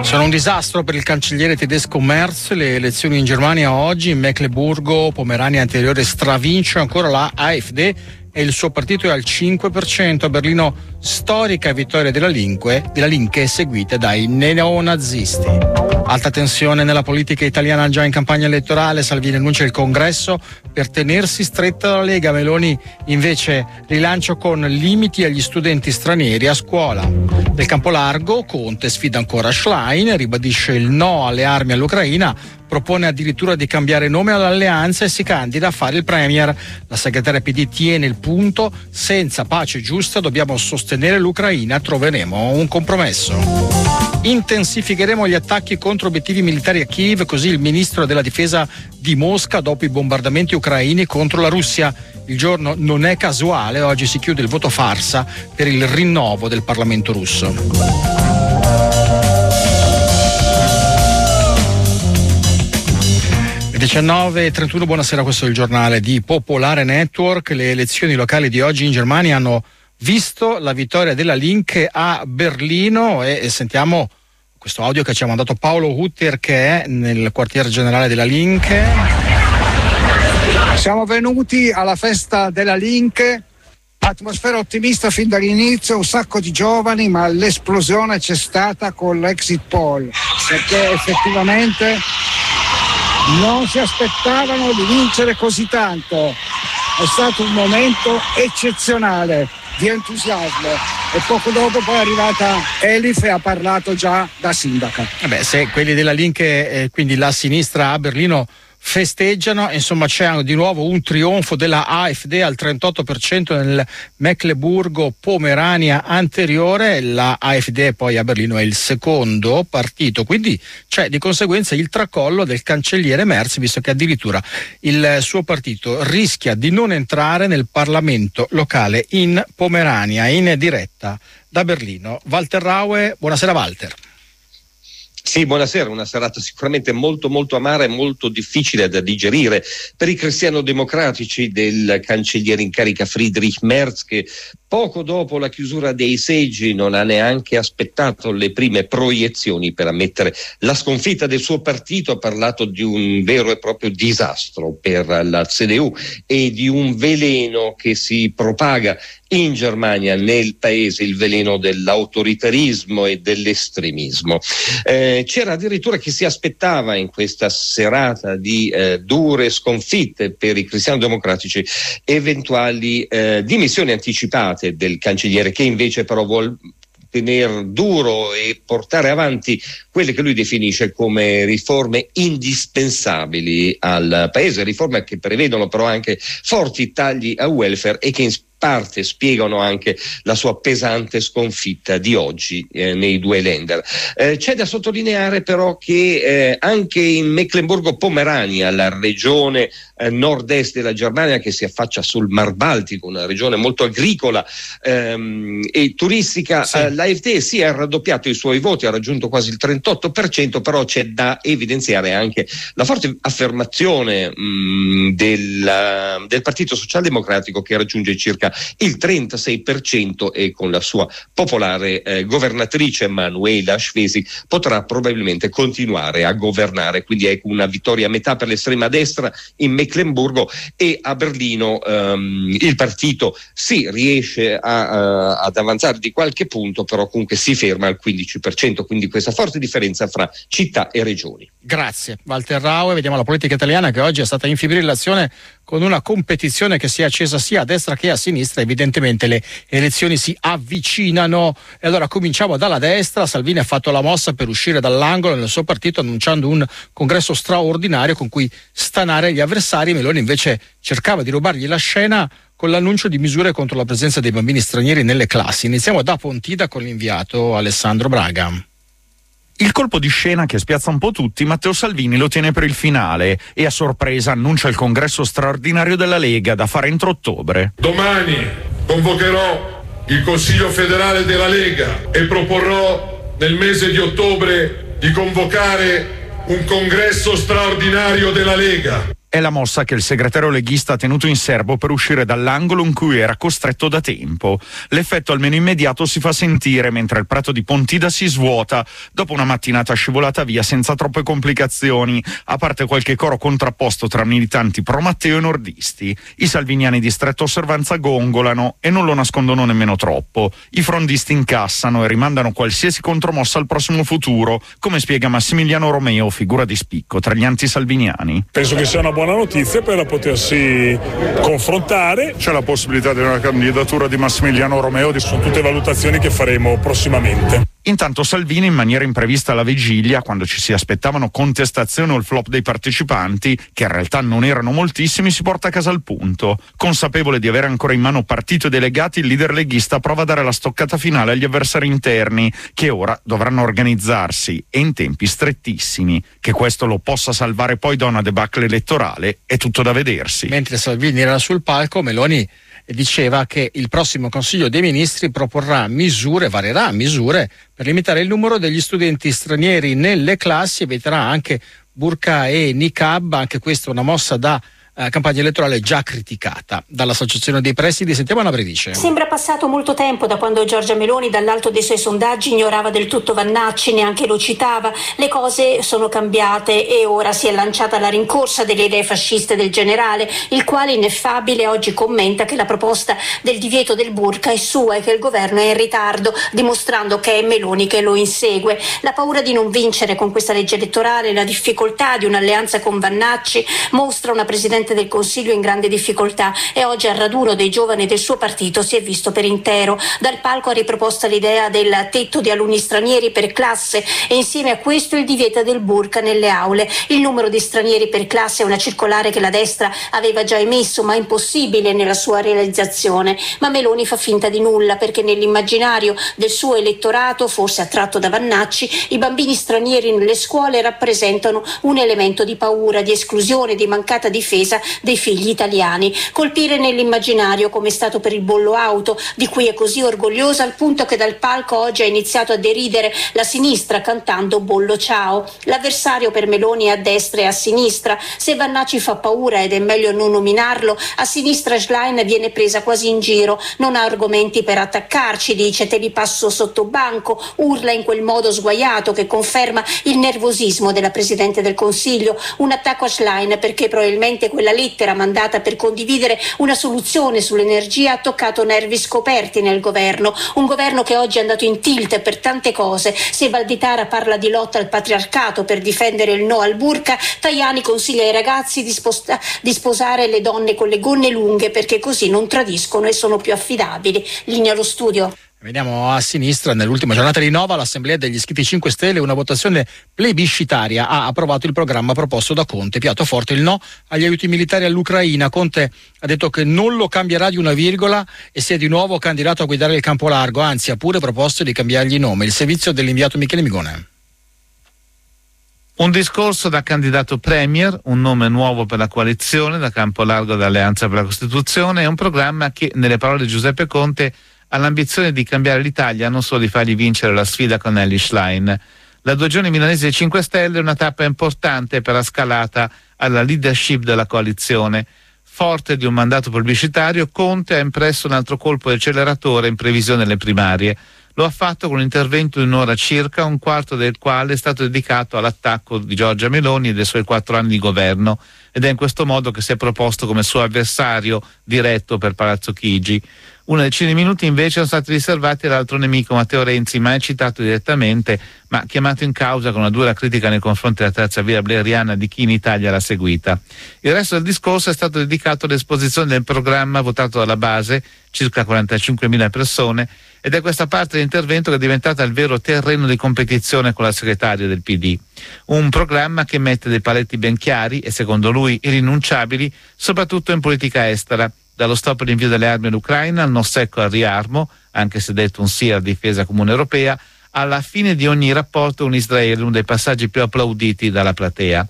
Sono un disastro per il cancelliere tedesco Merz. Le elezioni in Germania oggi. In Meclemburgo, Pomerania Anteriore stravince ancora la AfD e il suo partito è al 5%. A Berlino storica vittoria della Linke seguita dai neonazisti. Alta tensione nella politica italiana già in campagna elettorale. Salvini annuncia il congresso per tenersi stretta la Lega. Meloni invece rilancio con limiti agli studenti stranieri a scuola. Nel campo largo Conte sfida ancora Schlein, ribadisce il no alle armi all'Ucraina, propone addirittura di cambiare nome all'alleanza e si candida a fare il premier. La segretaria PD tiene il punto: senza pace giusta dobbiamo sostenere l'Ucraina, troveremo un compromesso. Intensificheremo gli attacchi contro obiettivi militari a Kiev, così il ministro della difesa di Mosca dopo i bombardamenti ucraini contro la Russia. Il giorno non è casuale, oggi si chiude il voto farsa per il rinnovo del Parlamento russo. 19:31, buonasera, questo è il giornale di Popolare Network. Le elezioni locali di oggi in Germania hanno visto la vittoria della Linke a Berlino e sentiamo questo audio che ci ha mandato Paolo Hutter, che è nel quartier generale della Linke. Siamo venuti alla festa della Linke, atmosfera ottimista fin dall'inizio, un sacco di giovani, ma l'esplosione c'è stata con l'exit poll, perché effettivamente non si aspettavano di vincere così tanto. È stato un momento eccezionale di entusiasmo e poco dopo poi è arrivata Elif e ha parlato già da sindaca. Se quelli della Linke, quindi la sinistra a Berlino, festeggiano, insomma c'è di nuovo un trionfo della AfD al 38% nel Meclemburgo Pomerania Anteriore. La AfD poi a Berlino è il secondo partito, quindi c'è di conseguenza il tracollo del cancelliere Merz, visto che addirittura il suo partito rischia di non entrare nel Parlamento locale in Pomerania. In diretta da Berlino Walter Raue. Buonasera Walter. Sì, buonasera. Una serata sicuramente molto molto amara e molto difficile da digerire per i cristiano-democratici del cancelliere in carica Friedrich Merz, che poco dopo la chiusura dei seggi non ha neanche aspettato le prime proiezioni per ammettere la sconfitta del suo partito. Ha parlato di un vero e proprio disastro per la CDU e di un veleno che si propaga in Germania, nel paese, il veleno dell'autoritarismo e dell'estremismo. C'era addirittura chi si aspettava in questa serata di dure sconfitte per i cristiano-democratici eventuali dimissioni anticipate del cancelliere, che invece però vuol tenere duro e portare avanti quelle che lui definisce come riforme indispensabili al paese, riforme che prevedono però anche forti tagli a welfare e che in parte spiegano anche la sua pesante sconfitta di oggi nei due Länder. C'è da sottolineare però che anche in Meclemburgo-Pomerania, la regione nord-est della Germania che si affaccia sul Mar Baltico, una regione molto agricola e turistica, sì. L'AfD si è raddoppiato i suoi voti, ha raggiunto quasi il 38%, però c'è da evidenziare anche la forte affermazione del Partito Socialdemocratico, che raggiunge circa il 36% e con la sua popolare governatrice Manuela Schwesig potrà probabilmente continuare a governare. Quindi ecco una vittoria a metà per l'estrema destra in Meclemburgo, e a Berlino il partito sì riesce ad avanzare di qualche punto, però comunque si ferma al 15%, quindi questa forte differenza fra città e regioni. Grazie Walter Raue. Vediamo la politica italiana, che oggi è stata in fibrillazione con una competizione che si è accesa sia a destra che a sinistra. Evidentemente le elezioni si avvicinano e allora cominciamo dalla destra. Salvini ha fatto la mossa per uscire dall'angolo nel suo partito, annunciando un congresso straordinario con cui stanare gli avversari. Meloni invece cercava di rubargli la scena con l'annuncio di misure contro la presenza dei bambini stranieri nelle classi. Iniziamo da Pontida con l'inviato Alessandro Braga. Il colpo di scena che spiazza un po' tutti, Matteo Salvini lo tiene per il finale e a sorpresa annuncia il congresso straordinario della Lega da fare entro ottobre. Domani convocherò il Consiglio federale della Lega e proporrò nel mese di ottobre di convocare un congresso straordinario della Lega. È la mossa che il segretario leghista ha tenuto in serbo per uscire dall'angolo in cui era costretto da tempo. L'effetto almeno immediato si fa sentire mentre il prato di Pontida si svuota dopo una mattinata scivolata via senza troppe complicazioni, a parte qualche coro contrapposto tra militanti pro Matteo e nordisti. I salviniani di stretta osservanza gongolano e non lo nascondono nemmeno troppo. I frondisti incassano e rimandano qualsiasi contromossa al prossimo futuro, come spiega Massimiliano Romeo, figura di spicco tra gli antisalviniani. Penso che sia una buona notizia per potersi confrontare. C'è la possibilità di una candidatura di Massimiliano Romeo, sono tutte valutazioni che faremo prossimamente. Intanto Salvini, in maniera imprevista alla vigilia, quando ci si aspettavano contestazioni o il flop dei partecipanti, che in realtà non erano moltissimi, si porta a casa il punto. Consapevole di avere ancora in mano partito e delegati, il leader leghista prova a dare la stoccata finale agli avversari interni, che ora dovranno organizzarsi e in tempi strettissimi. Che questo lo possa salvare poi da una debacle elettorale è tutto da vedersi. Mentre Salvini era sul palco, Meloni diceva che il prossimo Consiglio dei Ministri varerà misure per limitare il numero degli studenti stranieri nelle classi e vieterà anche burqa e niqab. Anche questa è una mossa da campagna elettorale già criticata. Dall'Associazione dei Presidi sentiamo una Bredice. Sembra passato molto tempo da quando Giorgia Meloni dall'alto dei suoi sondaggi ignorava del tutto Vannacci, neanche lo citava. Le cose sono cambiate e ora si è lanciata alla rincorsa delle idee fasciste del generale, il quale ineffabile oggi commenta che la proposta del divieto del burqa è sua e che il governo è in ritardo, dimostrando che è Meloni che lo insegue. La paura di non vincere con questa legge elettorale, la difficoltà di un'alleanza con Vannacci mostra una Presidente del Consiglio in grande difficoltà e oggi al raduno dei giovani del suo partito si è visto per intero. Dal palco ha riproposto l'idea del tetto di alunni stranieri per classe e insieme a questo il divieto del burqa nelle aule. Il numero di stranieri per classe è una circolare che la destra aveva già emesso, ma impossibile nella sua realizzazione. Ma Meloni fa finta di nulla perché nell'immaginario del suo elettorato, forse attratto da Vannacci, i bambini stranieri nelle scuole rappresentano un elemento di paura, di esclusione, di mancata difesa dei figli italiani. Colpire nell'immaginario, come è stato per il bollo auto, di cui è così orgogliosa al punto che dal palco oggi ha iniziato a deridere la sinistra cantando bollo ciao. L'avversario per Meloni è a destra e a sinistra. Se Vannacci fa paura ed è meglio non nominarlo, a sinistra Schlein viene presa quasi in giro, non ha argomenti per attaccarci, dice te li passo sotto banco, urla in quel modo sguaiato che conferma il nervosismo della Presidente del Consiglio. Un attacco a Schlein perché probabilmente quella lettera mandata per condividere una soluzione sull'energia ha toccato nervi scoperti nel governo, un governo che oggi è andato in tilt per tante cose. Se Valditara parla di lotta al patriarcato per difendere il no al burqa, Tajani consiglia ai ragazzi di sposare le donne con le gonne lunghe perché così non tradiscono e sono più affidabili. Linea allo studio. Vediamo a sinistra, nell'ultima giornata di Nova l'Assemblea degli iscritti 5 Stelle, una votazione plebiscitaria, ha approvato il programma proposto da Conte. Piatto forte il no agli aiuti militari all'Ucraina. Conte ha detto che non lo cambierà di una virgola e si è di nuovo candidato a guidare il campo largo, anzi ha pure proposto di cambiargli nome. Il servizio dell'inviato Michele Migone. Un discorso da candidato premier, un nome nuovo per la coalizione, da campo largo dall'Alleanza per la Costituzione e un programma che, nelle parole di Giuseppe Conte, ha l'ambizione di cambiare l'Italia, non solo di fargli vincere la sfida con Elly Schlein. La 2 giorni milanese dei 5 Stelle è una tappa importante per la scalata alla leadership della coalizione. Forte di un mandato pubblicitario, Conte ha impresso un altro colpo di acceleratore in previsione delle primarie. Lo ha fatto con un intervento di un'ora circa, un quarto del quale è stato dedicato all'attacco di Giorgia Meloni e dei suoi 4 anni di governo, ed è in questo modo che si è proposto come suo avversario diretto per Palazzo Chigi. Una decina di minuti invece sono stati riservati all'altro nemico Matteo Renzi, mai citato direttamente, ma chiamato in causa con una dura critica nei confronti della terza via blairiana di chi in Italia l'ha seguita. Il resto del discorso è stato dedicato all'esposizione del programma votato dalla base, circa 45.000 persone, ed è questa parte dell'intervento che è diventata il vero terreno di competizione con la segretaria del PD. Un programma che mette dei paletti ben chiari e, secondo lui, irrinunciabili, soprattutto in politica estera, dallo stop all'invio delle armi all'Ucraina, al no secco al riarmo, anche se detto un sì alla difesa comune europea, alla fine di ogni rapporto con Israele, uno dei passaggi più applauditi dalla platea.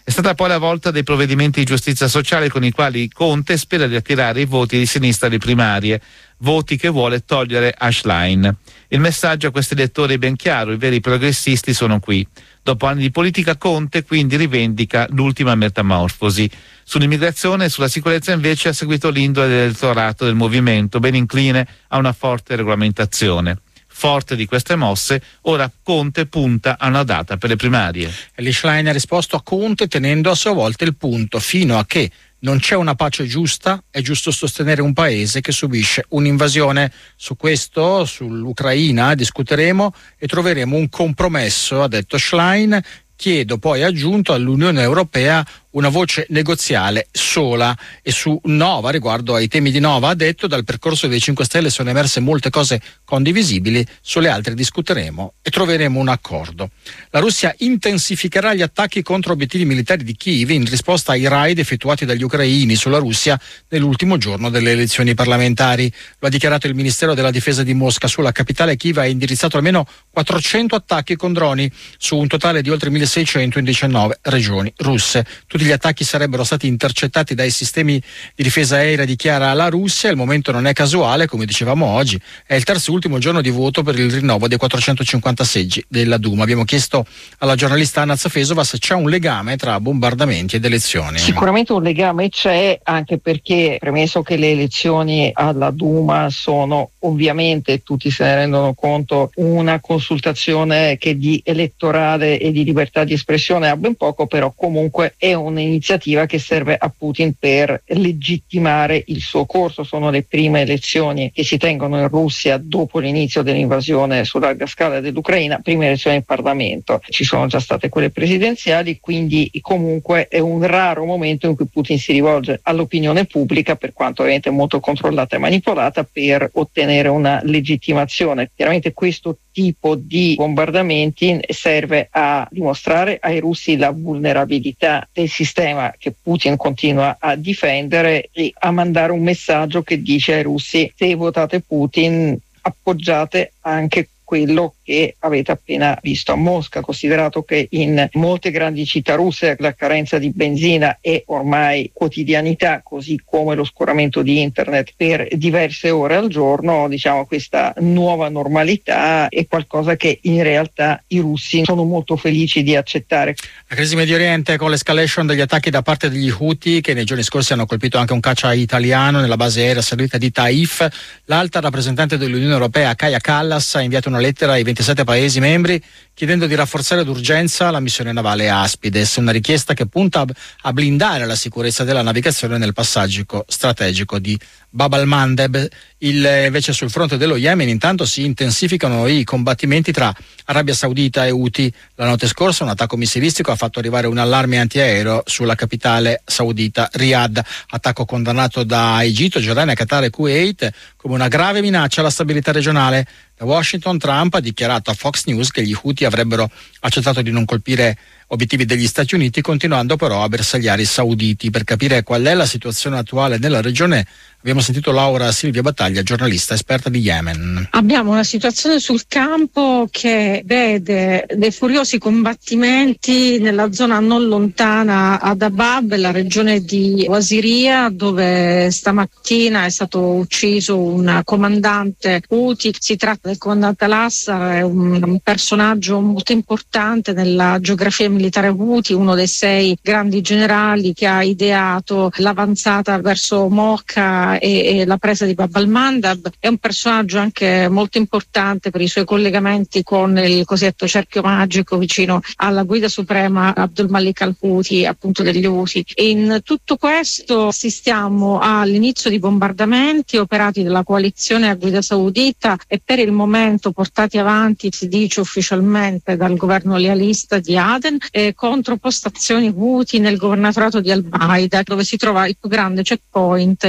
È stata poi la volta dei provvedimenti di giustizia sociale con i quali Conte spera di attirare i voti di sinistra alle primarie, voti che vuole togliere a Schlein. Il messaggio a questi elettori è ben chiaro: i veri progressisti sono qui. Dopo anni di politica, Conte quindi rivendica l'ultima metamorfosi. Sull'immigrazione e sulla sicurezza invece ha seguito l'indole dell'elettorato del movimento, ben incline a una forte regolamentazione. Forte di queste mosse, ora Conte punta a una data per le primarie. Elly Schlein ha risposto a Conte tenendo a sua volta il punto: fino a che non c'è una pace giusta, è giusto sostenere un paese che subisce un'invasione. Su questo, sull'Ucraina, discuteremo e troveremo un compromesso, ha detto Schlein. Chiedo poi, aggiunto, all'Unione Europea una voce negoziale sola. E su Nova, riguardo ai temi di Nova, ha detto: dal percorso dei 5 Stelle sono emerse molte cose condivisibili, sulle altre discuteremo e troveremo un accordo. La Russia intensificherà gli attacchi contro obiettivi militari di Kiev in risposta ai raid effettuati dagli ucraini sulla Russia nell'ultimo giorno delle elezioni parlamentari. Lo ha dichiarato il Ministero della Difesa di Mosca. Sulla capitale Kiev ha indirizzato almeno 400 attacchi con droni su un totale di oltre 1600 in 19 regioni russe. Tutti gli attacchi sarebbero stati intercettati dai sistemi di difesa aerea, dichiara la Russia. Il momento non è casuale, come dicevamo oggi, è il terzo e ultimo giorno di voto per il rinnovo dei 450 seggi della Duma. Abbiamo chiesto alla giornalista Anna Zafesova se c'è un legame tra bombardamenti ed elezioni. Sicuramente un legame c'è, anche perché, premesso che le elezioni alla Duma sono ovviamente, tutti se ne rendono conto, una consultazione che di elettorale e di libertà di espressione ha ben poco, però comunque è un'iniziativa che serve a Putin per legittimare il suo corso. Sono le prime elezioni che si tengono in Russia dopo l'inizio dell'invasione su larga scala dell'Ucraina, prime elezioni in Parlamento. Ci sono già state quelle presidenziali, quindi comunque è un raro momento in cui Putin si rivolge all'opinione pubblica, per quanto ovviamente molto controllata e manipolata, per ottenere una legittimazione. Chiaramente questo tipo di bombardamenti serve a dimostrare ai russi la vulnerabilità del sistema che Putin continua a difendere e a mandare un messaggio che dice ai russi: se votate Putin appoggiate anche quello che avete appena visto a Mosca, considerato che in molte grandi città russe la carenza di benzina è ormai quotidianità, così come lo scoramento di internet per diverse ore al giorno. Diciamo, questa nuova normalità è qualcosa che in realtà i russi sono molto felici di accettare. La crisi Medio Oriente, con l'escalation degli attacchi da parte degli Houthi, che nei giorni scorsi hanno colpito anche un caccia italiano nella base aerea saudita di Taif. L'alta rappresentante dell'Unione Europea, Kaja Kallas, ha inviato una lettera ai 27 Paesi membri chiedendo di rafforzare d'urgenza la missione navale Aspides, una richiesta che punta a blindare la sicurezza della navigazione nel passaggio strategico di Bab al-Mandeb. Invece sul fronte dello Yemen intanto si intensificano i combattimenti tra Arabia Saudita e Houthi. La notte scorsa un attacco missilistico ha fatto arrivare un allarme antiaereo sulla capitale saudita Riyadh, attacco condannato da Egitto, Giordania, Qatar e Kuwait come una grave minaccia alla stabilità regionale. Da Washington, Trump ha dichiarato a Fox News che gli Houthi avrebbero accettato di non colpire obiettivi degli Stati Uniti, continuando però a bersagliare i sauditi. Per capire qual è la situazione attuale nella regione abbiamo sentito Laura Silvia Battaglia, giornalista esperta di Yemen. Abbiamo una situazione sul campo che vede dei furiosi combattimenti nella zona non lontana ad Abab, la regione di Wasiria, dove stamattina è stato ucciso un comandante Houthi. Si tratta del comandante Al-Assar, è un personaggio molto importante nella geografia militare Houthi, uno dei 6 grandi generali che ha ideato l'avanzata verso Mocha e la presa di Bab al-Mandab. È un personaggio anche molto importante per i suoi collegamenti con il cosiddetto cerchio magico vicino alla guida suprema Abdul Malik al-Houthi, appunto degli Houthi. In tutto questo assistiamo all'inizio di bombardamenti operati dalla coalizione a guida saudita e per il momento portati avanti, si dice ufficialmente, dal governo lealista di Aden, contro postazioni Houthi nel governatorato di Al-Baida, dove si trova il più grande checkpoint che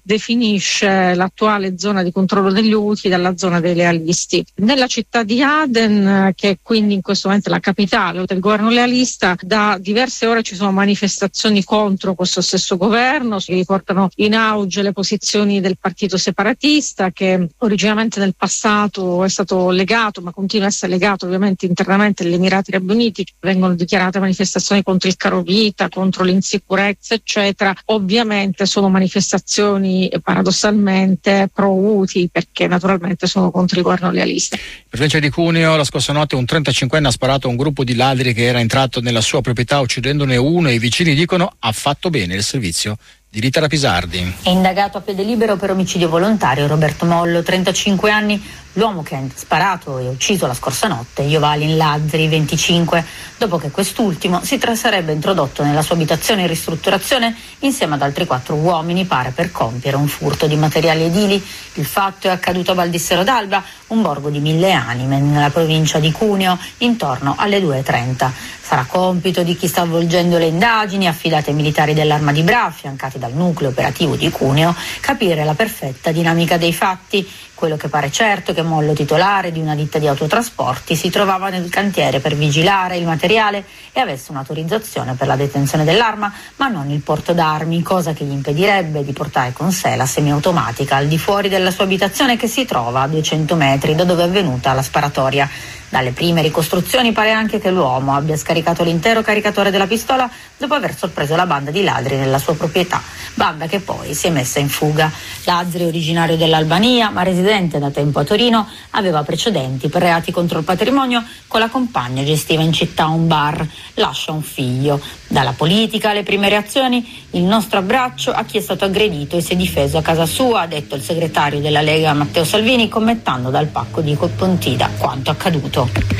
definisce l'attuale zona di controllo degli Houthi dalla zona dei lealisti. Nella città di Aden, che è quindi in questo momento la capitale del governo lealista, da diverse ore ci sono manifestazioni contro questo stesso governo, si riportano in auge le posizioni del partito separatista, che originariamente nel passato è stato legato, ma continua a essere legato ovviamente internamente agli Emirati Arabi Uniti. Vengono dichiarate manifestazioni contro il carovita, contro l'insicurezza, eccetera. Ovviamente sono manifestazioni paradossalmente pro-Houthi, perché naturalmente sono contro il governo lealista. In provincia di Cuneo la scorsa notte un 35enne ha sparato a un gruppo di ladri che era entrato nella sua proprietà uccidendone uno, e i vicini dicono ha fatto bene il servizio di Rita Rapisardi. È indagato a piede libero per omicidio volontario Roberto Mollo, 35 anni, l'uomo che ha sparato e ucciso la scorsa notte Jovalin Lazzari, 25, dopo che quest'ultimo si sarebbe introdotto nella sua abitazione in ristrutturazione insieme ad altri 4 uomini, pare per compiere un furto di materiali edili. Il fatto è accaduto a Valdissero d'Alba, un borgo di 1000 anime nella provincia di Cuneo, intorno alle 2:30. Sarà compito di chi sta avvolgendo le indagini affidate ai militari dell'Arma di Bra, affiancati dal nucleo operativo di Cuneo, capire la perfetta dinamica dei fatti. Quello che pare certo è che Mollo, titolare di una ditta di autotrasporti, si trovava nel cantiere per vigilare il materiale e avesse un'autorizzazione per la detenzione dell'arma, ma non il porto d'armi, cosa che gli impedirebbe di portare con sé la semiautomatica al di fuori della sua abitazione, che si trova a 200 metri da dove è avvenuta la sparatoria. Dalle prime ricostruzioni pare anche che l'uomo abbia scaricato l'intero caricatore della pistola dopo aver sorpreso la banda di ladri nella sua proprietà, banda che poi si è messa in fuga. Lazzari, originario dell'Albania ma residente da tempo a Torino, aveva precedenti per reati contro il patrimonio. Con la compagna gestiva in città un bar, lascia un figlio. Dalla politica alle prime reazioni, il nostro abbraccio a chi è stato aggredito e si è difeso a casa sua, ha detto il segretario della Lega Matteo Salvini, commentando dal pacco di Pontida quanto accaduto.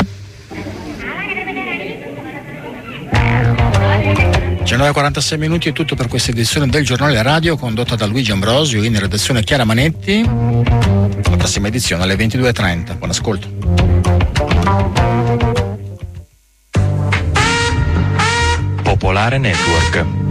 19:46 minuti è tutto per questa edizione del Giornale Radio, condotta da Luigi Ambrosio, in redazione Chiara Manetti. La prossima edizione alle 22:30. Buon ascolto. Popolare Network.